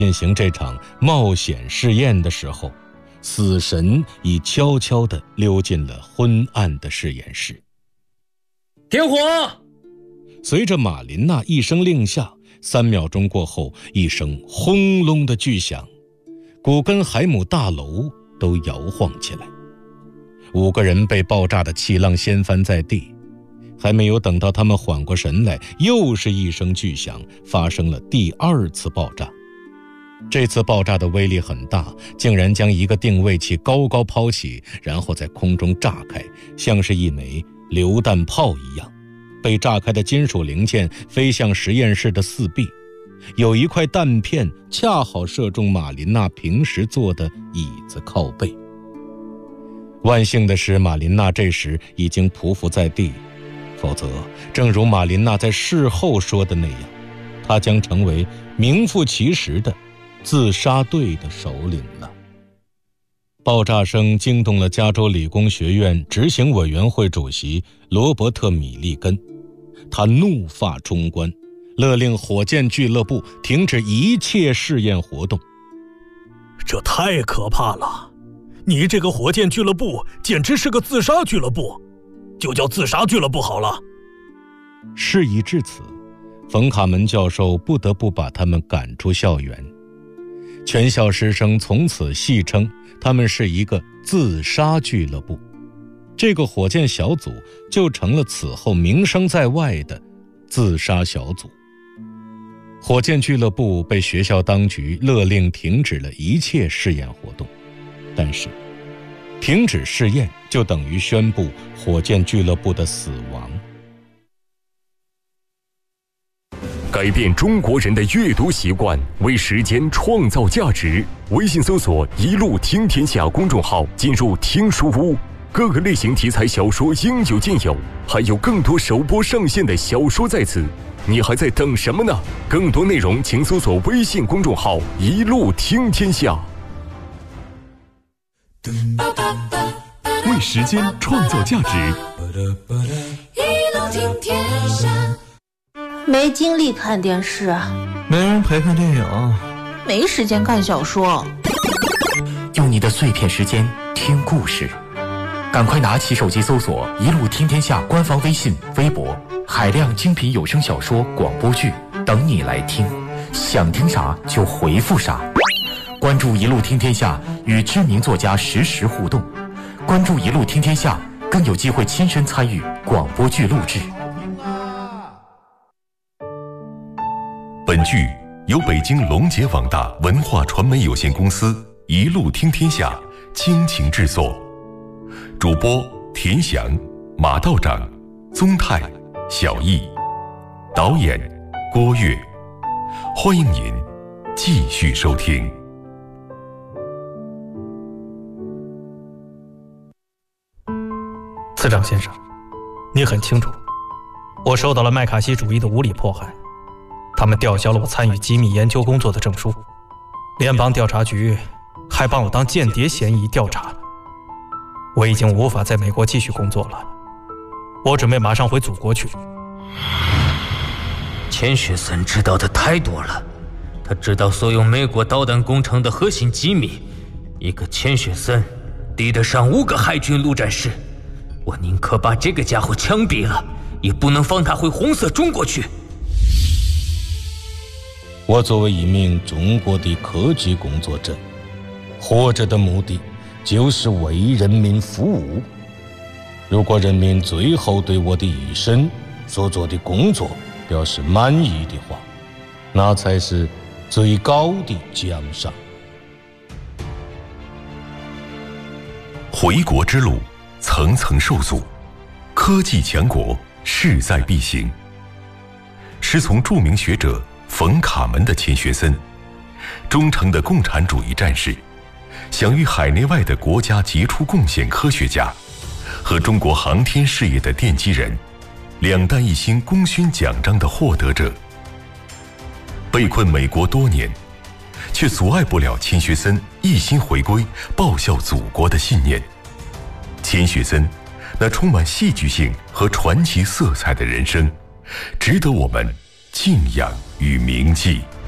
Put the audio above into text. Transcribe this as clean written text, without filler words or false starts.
进行这场冒险试验的时候，死神已悄悄地溜进了昏暗的实验室。 点火！ 随着马琳娜一声令下，3秒钟过后，一声轰隆的巨响，古根海姆大楼都摇晃起来。5个人被爆炸的气浪掀翻在地，还没有等到他们缓过神来，又是一声巨响，发生了第2次爆炸。这次爆炸的威力很大，竟然将一个定位器高高抛起，然后在空中炸开，像是一枚榴弹炮一样。被炸开的金属零件飞向实验室的4壁，有一块弹片恰好射中马琳娜平时坐的椅子靠背。万幸的是，马琳娜这时已经匍匐在地，否则正如马琳娜在事后说的那样，她将成为名副其实的自杀队的首领了。爆炸声惊动了加州理工学院执行委员会主席罗伯特·米利根，他怒发冲冠，勒令火箭俱乐部停止一切试验活动。 这太可怕了！你这个火箭俱乐部简直是个自杀俱乐部，就叫自杀俱乐部好了。 事已至此，冯卡门教授不得不把他们赶出校园。全校师生从此戏称他们是一个自杀俱乐部，这个火箭小组就成了此后名声在外的自杀小组。火箭俱乐部被学校当局勒令停止了一切试验活动，但是停止试验就等于宣布火箭俱乐部的死亡。 改变中国人的阅读习惯，为时间创造价值。微信搜索“一路听天下”公众号，进入听书屋，各个类型题材小说应有尽有，还有更多首播上线的小说在此，你还在等什么呢？更多内容请搜索微信公众号“一路听天下”。为时间创造价值， 一路听天下。 没精力看电视， 没人陪看电影， 没时间看小说。 用你的碎片时间听故事，赶快拿起手机搜索“一路听天下”官方微信、微博，海量精品有声小说、广播剧等你来听，想听啥就回复啥。关注“一路听天下”，与知名作家实时互动。关注“一路听天下”，更有机会亲身参与广播剧录制。 本剧由北京龙杰网大文化传媒有限公司一路听天下倾情制作，主播田翔、马道长、宗泰、小易，导演郭跃。欢迎您继续收听。 次长先生，你很清楚，我受到了麦卡锡主义的无理迫害，他们吊销了我参与机密研究工作的证书，联邦调查局还把我当间谍嫌疑调查。我已经无法在美国继续工作了，我准备马上回祖国去。 钱学森知道的太多了，他知道所有美国导弹工程的核心机密，一个钱学森抵得上5个海军陆战士。我宁可把这个家伙枪毙了，也不能放他回红色中国去。 我作为一名中国的科技工作者，活着的目的就是为人民服务。如果人民最后对我的一生所做的工作表示满意的话，那才是最高的奖赏。 回国之路层层受阻，科技强国势在必行。师从著名学者冯卡门的钱学森，忠诚的共产主义战士，享誉海内外的国家杰出贡献科学家，和中国航天事业的奠基人，2弹1星功勋奖章的获得者。被困美国多年，却阻碍不了钱学森一心回归报效祖国的信念。钱学森那充满戏剧性和传奇色彩的人生，值得我们敬仰与铭记。